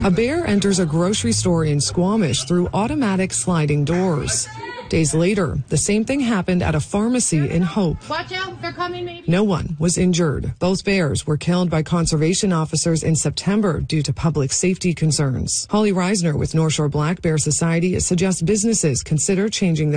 A bear enters a grocery store in Squamish through automatic sliding doors. Days later, the same thing happened at a pharmacy in Hope. Watch out, they're coming maybe. No one was injured. Both bears were killed by conservation officers in September due to public safety concerns. Holly Reisner with North Shore Black Bear Society suggests businesses consider changing their